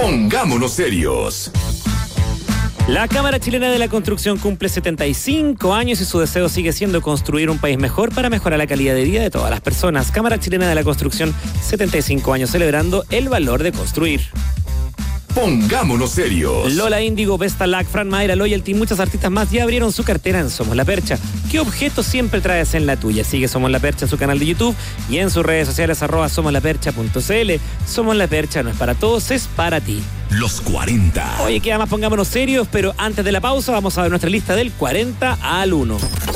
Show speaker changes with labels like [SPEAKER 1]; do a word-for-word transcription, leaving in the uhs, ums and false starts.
[SPEAKER 1] Pongámonos serios.
[SPEAKER 2] La Cámara Chilena de la Construcción cumple setenta y cinco años y su deseo sigue siendo construir un país mejor para mejorar la calidad de vida de todas las personas. Cámara Chilena de la Construcción, setenta y cinco años celebrando el valor de construir.
[SPEAKER 1] Pongámonos serios.
[SPEAKER 2] Lola Índigo, Vestalac, Fran Mayra, Loyalty y muchos artistas más ya abrieron su cartera en Somos La Percha. ¿Qué objetos siempre traes en la tuya? Sigue Somos La Percha en su canal de YouTube y en sus redes sociales arroba somoslapercha punto cl. Somos La Percha no es para todos, es para ti.
[SPEAKER 1] Los cuarenta.
[SPEAKER 2] Oye, que además pongámonos serios, pero antes de la pausa vamos a ver nuestra lista del cuarenta al uno.